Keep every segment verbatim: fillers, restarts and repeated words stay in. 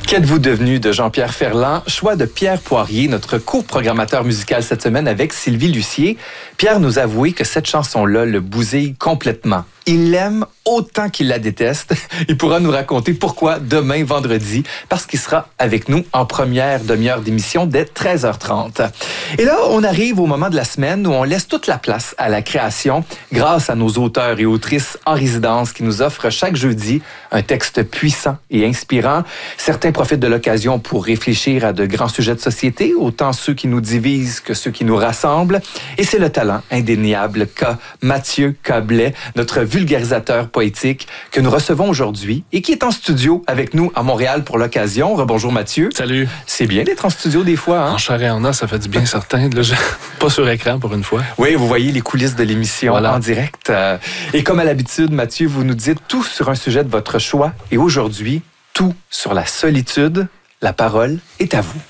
Qu'êtes-vous devenu de Jean-Pierre Ferland? Choix de Pierre Poirier, notre co-programmateur musical cette semaine avec Sylvie Lucier. Pierre nous a avoué que cette chanson-là le bousille complètement. Il l'aime autant qu'il la déteste. Il pourra nous raconter pourquoi demain, vendredi, parce qu'il sera avec nous en première demi-heure d'émission dès treize heures trente. Et là, on arrive au moment de la semaine où on laisse toute la place à la création grâce à nos auteurs et autrices en résidence qui nous offrent chaque jeudi un texte puissant et inspirant. Certains profitent de l'occasion pour réfléchir à de grands sujets de société, autant ceux qui nous divisent que ceux qui nous rassemblent. Et c'est le talent indéniable qu'a Mathieu Cablet, notre vulgarisateur poétique, que nous recevons aujourd'hui et qui est en studio avec nous à Montréal pour l'occasion. Rebonjour Mathieu. Salut. C'est bien d'être en studio des fois, hein? En chair et en os, ça fait du bien certain. Là, je... Pas sur écran pour une fois. Oui, vous voyez les coulisses de l'émission voilà. En direct. Et comme à l'habitude, Mathieu, vous nous dites tout sur un sujet de votre choix. Et aujourd'hui, tout sur la solitude. La parole est à vous.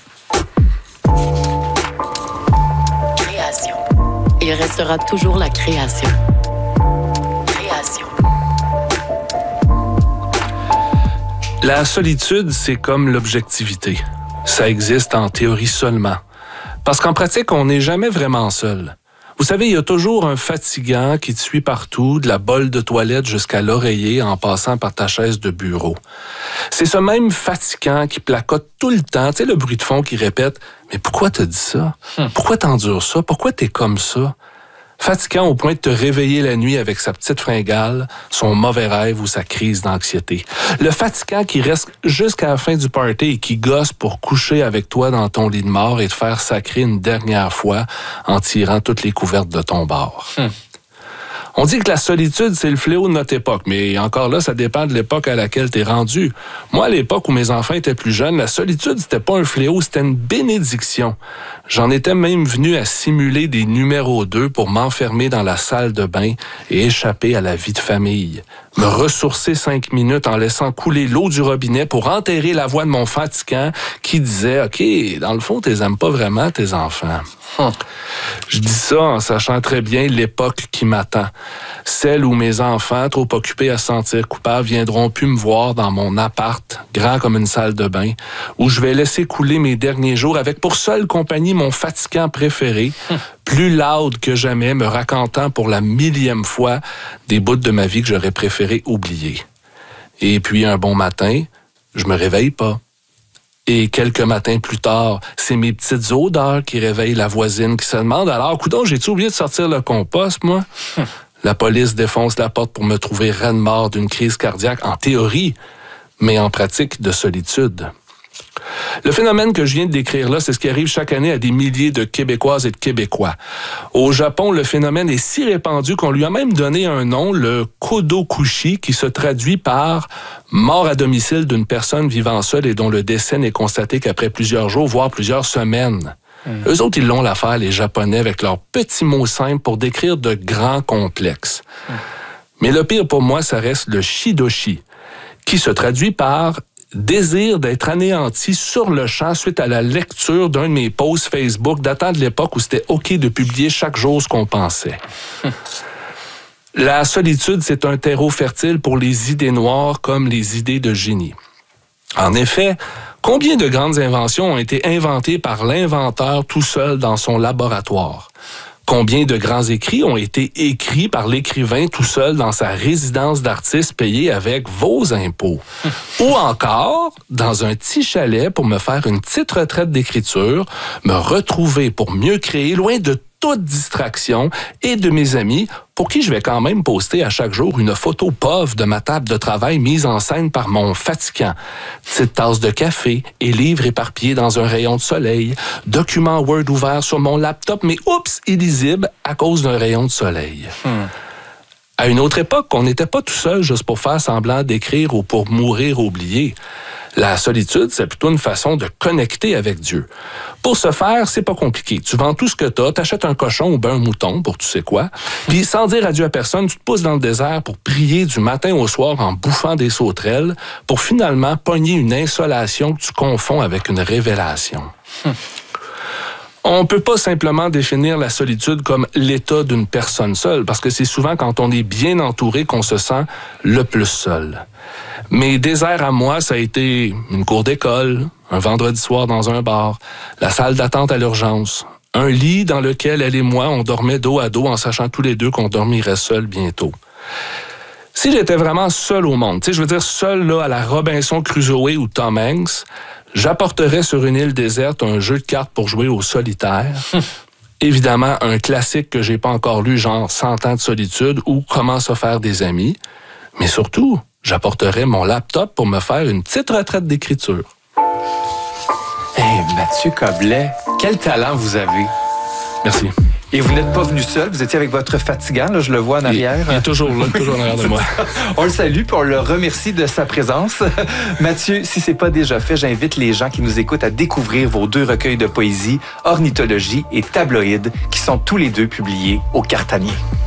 Création. Il restera toujours la création. Création. La solitude, c'est comme l'objectivité. Ça existe en théorie seulement. Parce qu'en pratique, on n'est jamais vraiment seul. Vous savez, il y a toujours un fatigant qui te suit partout, de la bolle de toilette jusqu'à l'oreiller en passant par ta chaise de bureau. C'est ce même fatigant qui placote tout le temps, tu sais, le bruit de fond qui répète « Mais pourquoi t'as dit ça? Pourquoi t'endures ça? Pourquoi t'es comme ça? » Fatigant au point de te réveiller la nuit avec sa petite fringale, son mauvais rêve ou sa crise d'anxiété. Le fatigant qui reste jusqu'à la fin du party et qui gosse pour coucher avec toi dans ton lit de mort et te faire sacrer une dernière fois en tirant toutes les couvertes de ton bar. Hum. On dit que la solitude, c'est le fléau de notre époque, mais encore là, ça dépend de l'époque à laquelle t'es rendu. Moi, à l'époque où mes enfants étaient plus jeunes, la solitude, c'était pas un fléau, c'était une bénédiction. J'en étais même venu à simuler des numéros deux pour m'enfermer dans la salle de bain et échapper à la vie de famille. Me ressourcer cinq minutes en laissant couler l'eau du robinet pour enterrer la voix de mon fatigant qui disait « OK, dans le fond, t'es aimes pas vraiment tes enfants. Hum. » Je dis ça en sachant très bien l'époque qui m'attend. Celle où mes enfants, trop occupés à se sentir coupables, viendront plus me voir dans mon appart, grand comme une salle de bain, où je vais laisser couler mes derniers jours avec pour seule compagnie mon fatigant préféré, hum. plus loud que jamais, me racontant pour la millième fois des bouts de ma vie que j'aurais préféré oublier. Et puis un bon matin, je me réveille pas. Et quelques matins plus tard, c'est mes petites odeurs qui réveillent la voisine qui se demande « Alors, coudonc, j'ai-tu oublié de sortir le compost, moi? » La police défonce la porte pour me trouver reine mort d'une crise cardiaque en théorie, mais en pratique de solitude. Le phénomène que je viens de décrire là, c'est ce qui arrive chaque année à des milliers de Québécoises et de Québécois. Au Japon, le phénomène est si répandu qu'on lui a même donné un nom, le kodokushi, qui se traduit par mort à domicile d'une personne vivant seule et dont le décès n'est constaté qu'après plusieurs jours, voire plusieurs semaines. Mmh. Eux autres, ils l'ont l'affaire, les Japonais, avec leurs petits mots simples pour décrire de grands complexes. Mmh. Mais le pire pour moi, ça reste le shidoshi, qui se traduit par désir d'être anéanti sur le champ suite à la lecture d'un de mes posts Facebook datant de l'époque où c'était OK de publier chaque jour ce qu'on pensait. La solitude, c'est un terreau fertile pour les idées noires comme les idées de génie. En effet, combien de grandes inventions ont été inventées par l'inventeur tout seul dans son laboratoire? Combien de grands écrits ont été écrits par l'écrivain tout seul dans sa résidence d'artiste payée avec vos impôts? Ou encore, dans un petit chalet pour me faire une petite retraite d'écriture, me retrouver pour mieux créer loin de toute distraction et de mes amis pour qui je vais quand même poster à chaque jour une photo pauvre de ma table de travail mise en scène par mon fatigant. Petite tasse de café et livres éparpillés dans un rayon de soleil, documents Word ouverts sur mon laptop, mais oups, illisibles à cause d'un rayon de soleil. Hmm. À une autre époque, on n'était pas tout seul juste pour faire semblant d'écrire ou pour mourir oublié. La solitude, c'est plutôt une façon de connecter avec Dieu. Pour ce faire, c'est pas compliqué. Tu vends tout ce que t'as, t'achètes un cochon ou ben un mouton pour tu sais quoi, puis sans dire adieu à personne, tu te pousses dans le désert pour prier du matin au soir en bouffant des sauterelles pour finalement pogner une insolation que tu confonds avec une révélation. Hum. On ne peut pas simplement définir la solitude comme l'état d'une personne seule, parce que c'est souvent quand on est bien entouré qu'on se sent le plus seul. Mes déserts à moi, ça a été une cour d'école, un vendredi soir dans un bar, la salle d'attente à l'urgence, un lit dans lequel elle et moi, on dormait dos à dos en sachant tous les deux qu'on dormirait seuls bientôt. Si j'étais vraiment seul au monde, tu sais, je veux dire seul là, à la Robinson Crusoe ou Tom Hanks, j'apporterais sur une île déserte un jeu de cartes pour jouer au solitaire. Évidemment, un classique que j'ai pas encore lu, genre cent ans de solitude ou Comment se faire des amis. Mais surtout, j'apporterais mon laptop pour me faire une petite retraite d'écriture. Hé, hey, Mathieu Coblet, quel talent vous avez. Merci. Et vous n'êtes pas venu seul, vous étiez avec votre fatigant, là, je le vois en arrière. Il, il est toujours là, toujours en arrière de moi. On le salue puis on le remercie de sa présence. Mathieu, si c'est pas déjà fait, j'invite les gens qui nous écoutent à découvrir vos deux recueils de poésie, Ornithologie et Tabloïd, qui sont tous les deux publiés au Cartanier.